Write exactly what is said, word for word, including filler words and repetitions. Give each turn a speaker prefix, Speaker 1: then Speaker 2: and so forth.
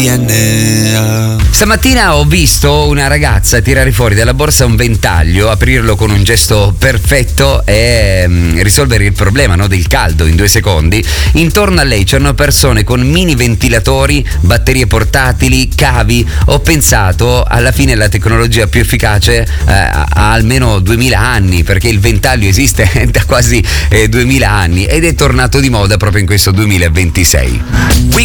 Speaker 1: Stamattina ho visto una ragazza tirare fuori dalla borsa un ventaglio, aprirlo con un gesto perfetto e mm, risolvere il problema, no, del caldo in due secondi. Intorno a lei c'erano persone con mini ventilatori, batterie portatili, cavi. Ho pensato, alla fine la tecnologia più efficace eh, ha almeno duemila anni, perché il ventaglio esiste da quasi eh, duemila anni ed è tornato di moda proprio in questo duemilaventisei.